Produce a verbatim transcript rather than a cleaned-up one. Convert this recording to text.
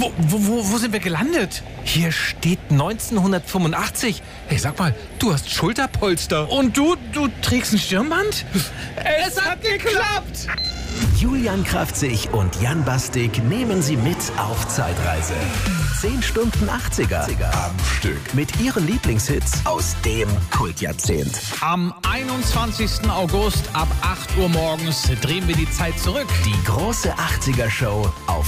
Wo, wo, wo, wo sind wir gelandet? Hier steht neunzehnhundertfünfundachtzig. Hey, sag mal, du hast Schulterpolster. Und du, du trägst ein Stirnband? Es, es hat geklappt! Julian Kraftzig und Jan Bastik nehmen Sie mit auf Zeitreise. zehn Stunden achtziger am Stück. Mit Ihren Lieblingshits aus dem Kultjahrzehnt. Am einundzwanzigsten August ab acht Uhr morgens drehen wir die Zeit zurück. Die große achtziger Show auf